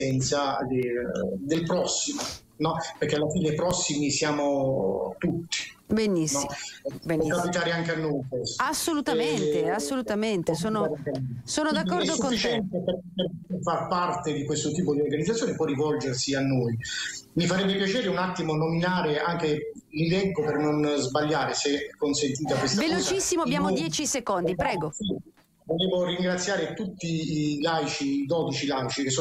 del prossimo, no? Perché alla fine i prossimi siamo tutti. Benissimo, no? benissimo. Può capitare anche a noi questo. Assolutamente, sono d'accordo è con te. sufficiente per far parte di questo tipo di organizzazione, può rivolgersi a noi. Mi farebbe piacere un attimo nominare anche, li leggo per non sbagliare, se è consentita questa cosa. Velocissimo, abbiamo 10 secondi, prego. Volevo ringraziare tutti i laici, i 12 laici che sono